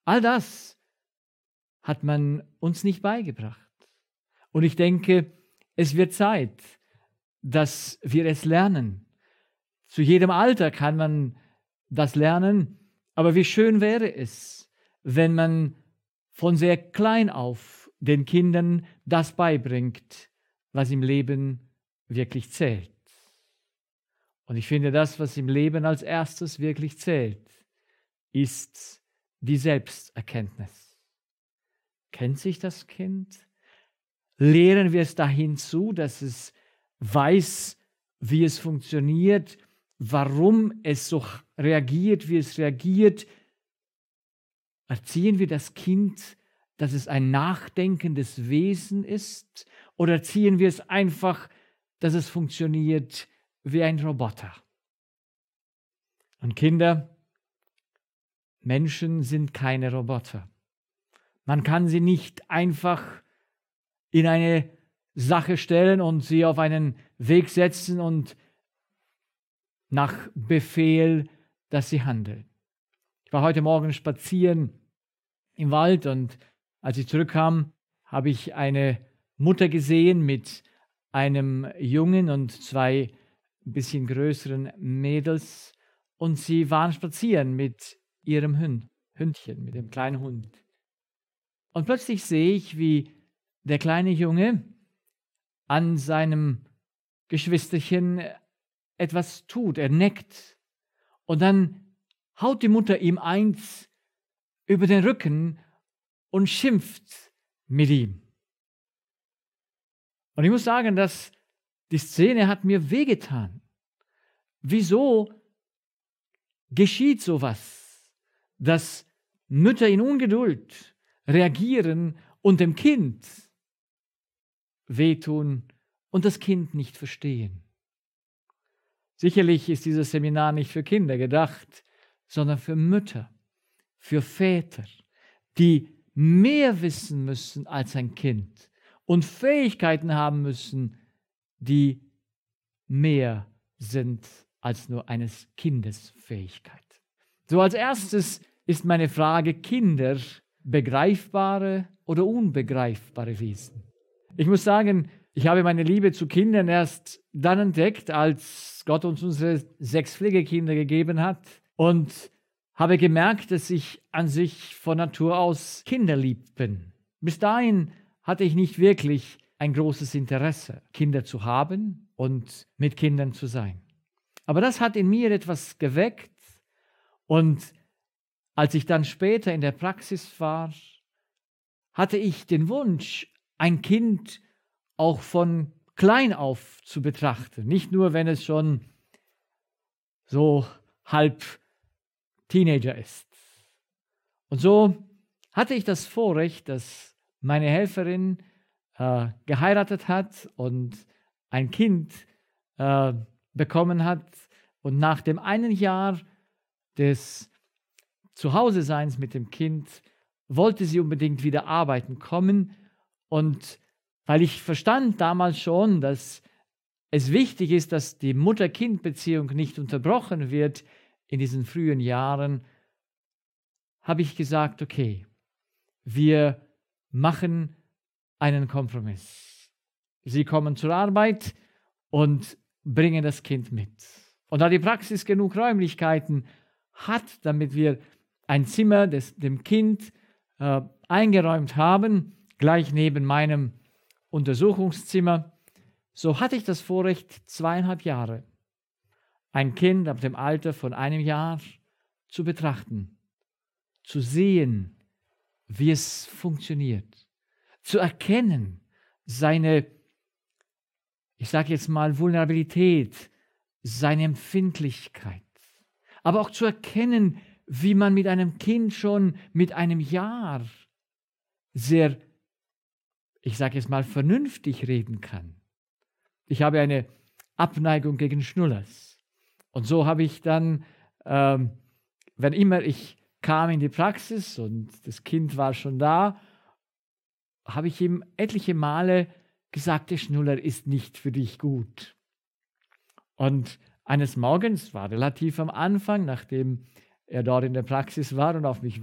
All das hat man uns nicht beigebracht. Und ich denke, es wird Zeit, dass wir es lernen. Zu jedem Alter kann man das lernen, aber wie schön wäre es, wenn man von sehr klein auf den Kindern das beibringt, was im Leben wirklich zählt. Und ich finde, das, was im Leben als erstes wirklich zählt, ist die Selbsterkenntnis. Kennt sich das Kind? Lehren wir es dahin zu, dass es weiß, wie es funktioniert, warum es so reagiert, wie es reagiert? Erziehen wir das Kind, dass es ein nachdenkendes Wesen ist? Oder erziehen wir es einfach, dass es funktioniert wie ein Roboter? Und Kinder, Menschen sind keine Roboter. Man kann sie nicht einfach in eine Sache stellen und sie auf einen Weg setzen und nach Befehl, dass sie handeln. Ich war heute Morgen spazieren im Wald und als ich zurückkam, habe ich eine Mutter gesehen mit einem Jungen und zwei ein bisschen größeren Mädels und sie waren spazieren mit ihrem Hündchen, mit dem kleinen Hund. Und plötzlich sehe ich, wie der kleine Junge an seinem Geschwisterchen etwas tut, er neckt. Und dann haut die Mutter ihm eins über den Rücken und schimpft mit ihm. Und ich muss sagen, dass die Szene hat mir wehgetan. Wieso geschieht sowas, dass Mütter in Ungeduld reagieren und dem Kind wehtun und das Kind nicht verstehen? Sicherlich ist dieses Seminar nicht für Kinder gedacht, sondern für Mütter, für Väter, die mehr wissen müssen als ein Kind und Fähigkeiten haben müssen, die mehr sind als nur eines Kindes Fähigkeit. So als erstes ist meine Frage: Kinder begreifbare oder unbegreifbare Wesen? Ich muss sagen, ich habe meine Liebe zu Kindern erst dann entdeckt, als Gott uns unsere 6 Pflegekinder gegeben hat und habe gemerkt, dass ich an sich von Natur aus kinderlieb bin. Bis dahin hatte ich nicht wirklich ein großes Interesse, Kinder zu haben und mit Kindern zu sein. Aber das hat in mir etwas geweckt und als ich dann später in der Praxis war, hatte ich den Wunsch, ein Kind auch von klein auf zu betrachten. Nicht nur, wenn es schon so halb Teenager ist. Und so hatte ich das Vorrecht, dass meine Helferin geheiratet hat und ein Kind bekommen hat. Und nach dem einen Jahr des Zuhause-Seins mit dem Kind wollte sie unbedingt wieder arbeiten kommen. Und weil ich verstand damals schon, dass es wichtig ist, dass die Mutter-Kind-Beziehung nicht unterbrochen wird in diesen frühen Jahren, habe ich gesagt, okay, wir machen einen Kompromiss. Sie kommen zur Arbeit und bringen das Kind mit. Und da die Praxis genug Räumlichkeiten hat, damit wir ein Zimmer dem Kind eingeräumt haben, gleich neben meinem Untersuchungszimmer, so hatte ich das Vorrecht, 2,5 Jahre ein Kind ab dem Alter von 1 Jahr zu betrachten, zu sehen, wie es funktioniert, zu erkennen, seine, ich sage jetzt mal, Vulnerabilität, seine Empfindlichkeit, aber auch zu erkennen, wie man mit einem Kind schon mit 1 Jahr sehr, ich sage jetzt mal, vernünftig reden kann. Ich habe eine Abneigung gegen Schnullers. Und so habe ich dann, wenn immer ich kam in die Praxis und das Kind war schon da, habe ich ihm etliche Male gesagt, der Schnuller ist nicht für dich gut. Und eines Morgens, war relativ am Anfang, nachdem er dort in der Praxis war und auf mich